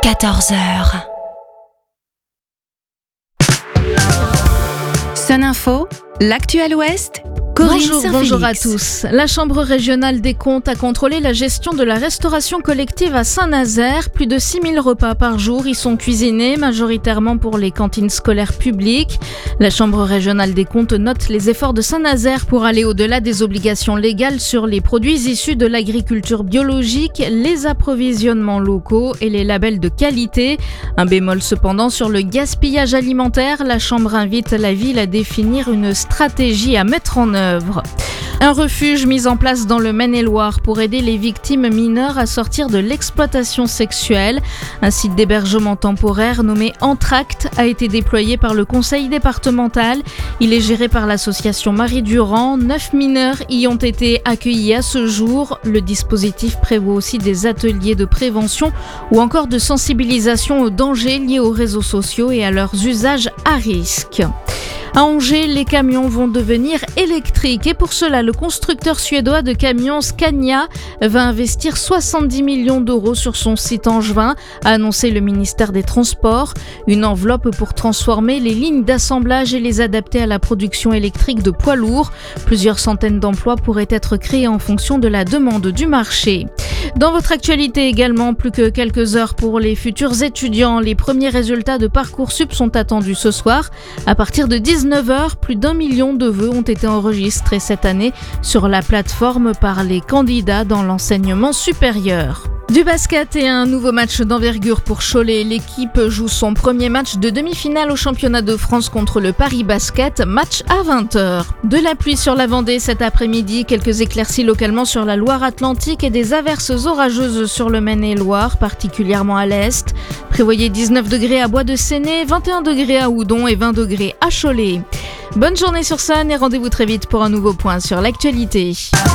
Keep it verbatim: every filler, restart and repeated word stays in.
quatorze heures. Sun Info, l'actuel Ouest. Corinne Bonjour, bonjour à tous. La Chambre régionale des comptes a contrôlé la gestion de la restauration collective à Saint-Nazaire. Plus de six mille repas par jour y sont cuisinés, majoritairement pour les cantines scolaires publiques. La Chambre régionale des comptes note les efforts de Saint-Nazaire pour aller au-delà des obligations légales sur les produits issus de l'agriculture biologique, les approvisionnements locaux et les labels de qualité. Un bémol cependant sur le gaspillage alimentaire. La Chambre invite la ville à définir une stratégie à mettre en œuvre. Un refuge mis en place dans le Maine-et-Loire pour aider les victimes mineures à sortir de l'exploitation sexuelle. Un site d'hébergement temporaire nommé Entracte a été déployé par le conseil départemental. Il est géré par l'association Marie Durand. Neuf mineurs y ont été accueillis à ce jour. Le dispositif prévoit aussi des ateliers de prévention ou encore de sensibilisation aux dangers liés aux réseaux sociaux et à leurs usages à risque. À Angers, les camions vont devenir électriques et pour cela, le constructeur suédois de camions Scania va investir soixante-dix millions d'euros sur son site angevin, a annoncé le ministère des Transports. Une enveloppe pour transformer les lignes d'assemblage et les adapter à la production électrique de poids lourds. Plusieurs centaines d'emplois pourraient être créés en fonction de la demande du marché. Dans votre actualité également, plus que quelques heures pour les futurs étudiants. Les premiers résultats de Parcoursup sont attendus ce soir. À partir de dix-neuf heures, plus d'un million de vœux ont été enregistrés cette année sur la plateforme par les candidats dans l'enseignement supérieur. Du basket et un nouveau match d'envergure pour Cholet. L'équipe joue son premier match de demi-finale au championnat de France contre le Paris Basket, match à vingt heures. De la pluie sur la Vendée cet après-midi, quelques éclaircies localement sur la Loire-Atlantique et des averses orageuses sur le Maine-et-Loire, particulièrement à l'est. Prévoyez dix-neuf degrés à Bois-de-Séné, vingt et un degrés à Houdon et vingt degrés à Cholet. Bonne journée sur Sun et rendez-vous très vite pour un nouveau point sur l'actualité.